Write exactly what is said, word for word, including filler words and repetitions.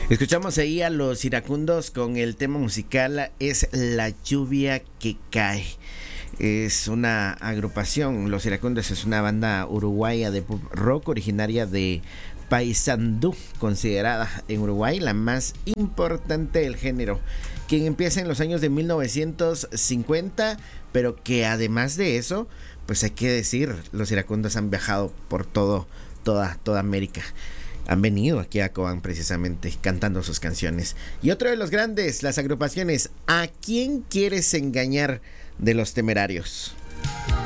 Escuchamos ahí a los iracundos con el tema musical Es la lluvia que cae. Es una agrupación, Los Iracundos es una banda uruguaya de pop rock originaria de Paysandú, considerada en Uruguay la más importante del género, quien empieza en los años de mil novecientos cincuenta, pero que además de eso, pues hay que decir, Los Iracundos han viajado por todo, toda, toda América. Han venido aquí a Cobán precisamente cantando sus canciones. Y otro de los grandes, las agrupaciones ¿A quién quieres engañar? De Los Temerarios.